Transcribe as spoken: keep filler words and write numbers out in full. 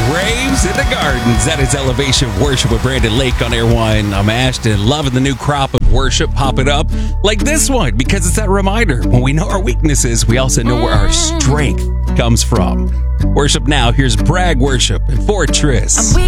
Raves in the Gardens. That is Elevation Worship with Brandon Lake on Air One. I'm Ashton. Loving the new crop of worship popping up like this one, because it's that reminder. When we know our weaknesses, we also know where our strength comes from. Worship now. Here's Bragg Worship and Fortress.